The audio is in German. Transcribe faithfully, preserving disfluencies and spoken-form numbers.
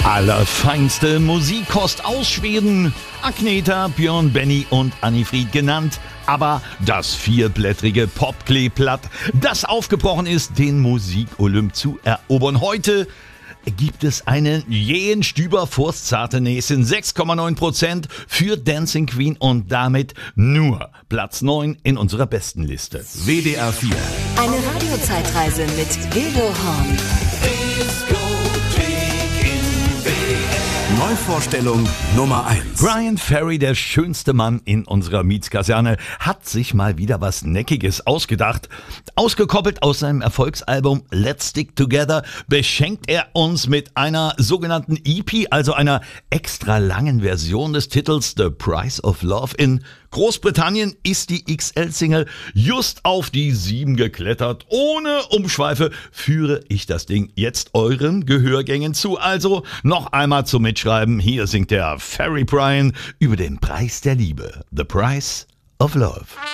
Allerfeinste Musikkost aus Schweden. Agneta, Björn, Benny und Annifried genannt. Aber das vierblättrige Popkleeblatt, das aufgebrochen ist, den Musik-Olymp zu erobern. Heute gibt es einen jähen Stüber Forstzarte Näschen, sechs Komma neun Prozent für Dancing Queen und damit nur Platz neun in unserer besten Liste. W D R vier. Eine Radiozeitreise mit Ildo Horn. Neuvorstellung Nummer eins. Bryan Ferry, der schönste Mann in unserer Mietskaserne, hat sich mal wieder was Neckiges ausgedacht. Ausgekoppelt aus seinem Erfolgsalbum Let's Stick Together beschenkt er uns mit einer sogenannten E P, also einer extra langen Version des Titels The Price of Love. In Großbritannien ist die X L-Single just auf die sieben geklettert. Ohne Umschweife führe ich das Ding jetzt euren Gehörgängen zu. Also noch einmal zum Mitschreiben. Hier singt der Ferry Bryan über den Preis der Liebe. The Price of Love.